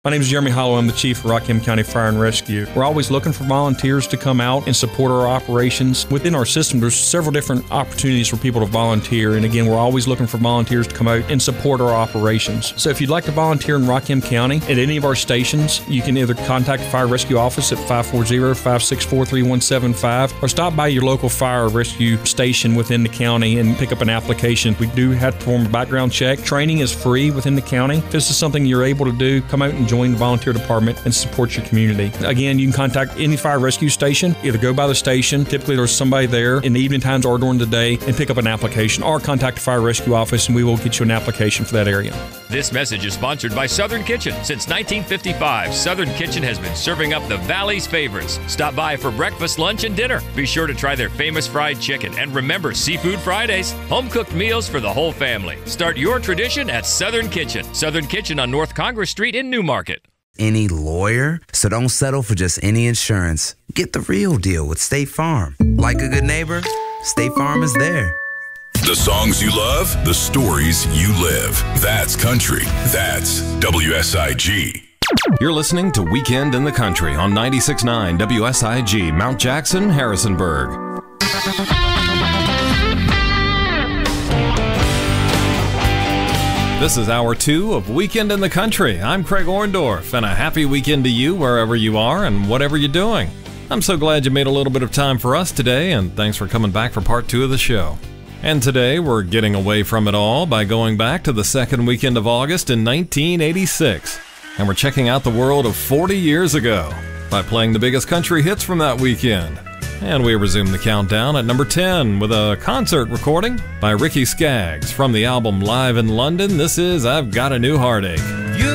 My name is Jeremy Hollow. I'm the Chief of Rockham County Fire and Rescue. We're always looking for volunteers to come out and support our operations. Within our system, there's several different opportunities for people to volunteer. And again, we're always looking for volunteers to come out and support our operations. So if you'd like to volunteer in Rockham County at any of our stations, you can either contact the Fire Rescue Office at 540-564-3175 or stop by your local fire rescue station within the county and pick up an application. We do have to perform a background check. Training is free within the county. If this is something you're able to do, come out and join the volunteer department and support your community. Again, you can contact any fire rescue station, either go by the station, typically there's somebody there in the evening times or during the day, and pick up an application, or contact the Fire Rescue Office and we will get you an application for that area. This message is sponsored by Southern Kitchen. Since 1955, Southern Kitchen has been serving up the Valley's favorites. Stop by for breakfast, lunch, and dinner. Be sure to try their famous fried chicken, and remember Seafood Fridays, home-cooked meals for the whole family. Start your tradition at Southern Kitchen. Southern Kitchen on North Congress Street in Newmarket. Any lawyer, so don't settle for just any insurance. Get the real deal with State Farm. Like a good neighbor, State Farm is there. The songs you love, the stories you live. That's country. That's WSIG. You're listening to Weekend in the Country on 96.9 WSIG, Mount Jackson, Harrisonburg. This is Hour 2 of Weekend in the Country. I'm Craig Orndorff, and a happy weekend to you wherever you are and whatever you're doing. I'm so glad you made a little bit of time for us today, and thanks for coming back for part 2 of the show. And today we're getting away from it all by going back to the second weekend of August in 1986. And we're checking out the world of 40 years ago by playing the biggest country hits from that weekend. And we resume the countdown at number 10 with a concert recording by Ricky Skaggs from the album Live in London. This is I've Got a New Heartache.